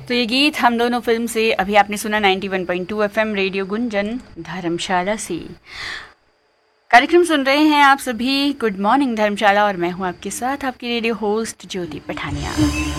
तो ये गीत हम दोनों फिल्म से अभी आपने सुना 91.2 एफएम रेडियो गुंजन धर्मशाला से। कार्यक्रम सुन रहे हैं आप सभी गुड मॉर्निंग धर्मशाला और मैं हूं आपके साथ आपकी रेडियो होस्ट ज्योति पठानिया।